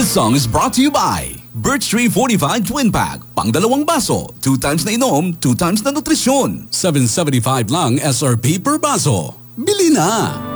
This song is brought to you by Birch Tree Fortified Twin Pack. Pang dalawang baso, 2 times na inom, 2 times na nutrisyon. $7.75 lang SRP per baso. Bili na!